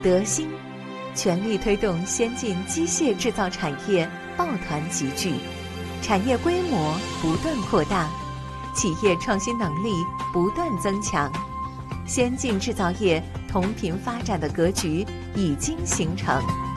德兴全力推动先进机械制造产业抱团集聚，产业规模不断扩大，企业创新能力不断增强，先进制造业同频发展的格局已经形成。